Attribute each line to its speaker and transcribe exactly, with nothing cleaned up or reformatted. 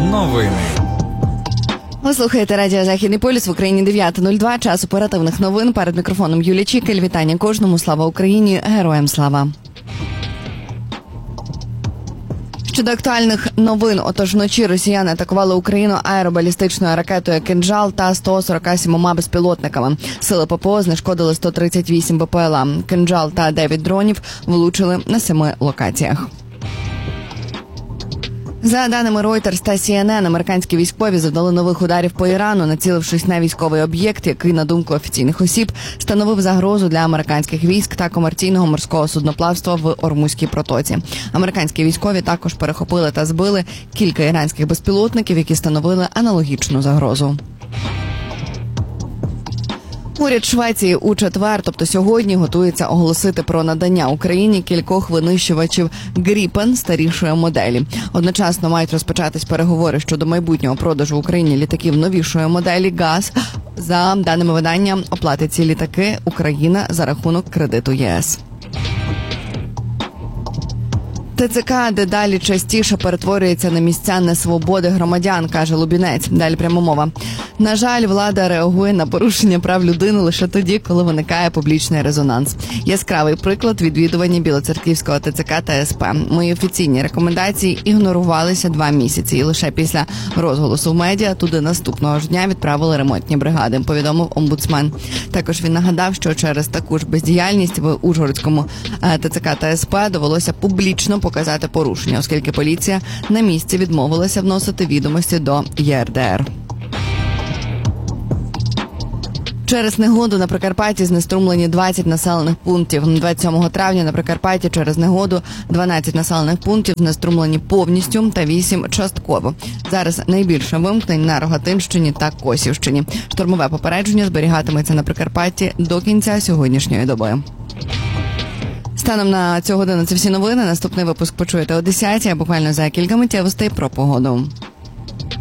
Speaker 1: Новини.
Speaker 2: Ви слухаєте радіо «Західний полюс», в Україні дев'ята нуль два, час оперативних новин. Перед мікрофоном Юлія Чікель. Вітання кожному. Слава Україні! Героям слава! Щодо актуальних новин, отож вночі росіяни атакували Україну аеробалістичною ракетою «Кинджал» та сто сорок сім безпілотниками. Сили ППО знешкодили сто тридцять вісім БПЛА. «Кинджал» та дев'ять дронів влучили на семи локаціях. За даними Reuters та Сі Ен Ен, американські військові завдали нових ударів по Ірану, націлившись на військовий об'єкт, який, на думку офіційних осіб, становив загрозу для американських військ та комерційного морського судноплавства в Ормузькій протоці. Американські військові також перехопили та збили кілька іранських безпілотників, які становили аналогічну загрозу. Уряд Швеції у четвер, тобто сьогодні, готується оголосити про надання Україні кількох винищувачів «Гріпен» старішої моделі. Одночасно мають розпочатись переговори щодо майбутнього продажу Україні літаків новішої моделі «ГАЗ». За даними видання, оплатить ці літаки Україна за рахунок кредиту ЄС. Те Це Ка дедалі частіше перетворюється на місця несвободи громадян, каже Лубінець. Далі пряма мова. На жаль, влада реагує на порушення прав людини лише тоді, коли виникає публічний резонанс. Яскравий приклад – відвідування Білоцерківського Те Це Ка та Ес Пе. Мої офіційні рекомендації ігнорувалися два місяці. І лише після розголосу в медіа туди наступного ж дня відправили ремонтні бригади, повідомив омбудсмен. Також він нагадав, що через таку ж бездіяльність в Ужгородському Те Це Ка та Ес Пе довелося публічно показати порушення, оскільки поліція на місці відмовилася вносити відомості до Є Ер Де Ер. Через негоду на Прикарпатті знеструмлені двадцять населених пунктів. двадцять сьомого травня на Прикарпатті через негоду дванадцять населених пунктів знеструмлені повністю та вісім частково. Зараз найбільше вимкнень на Рогатинщині та Косівщині. Штормове попередження зберігатиметься на Прикарпатті до кінця сьогоднішньої доби. Станом на цю годину це всі новини. Наступний випуск почуєте о десятій, а буквально за кілька миттєвостей про погоду.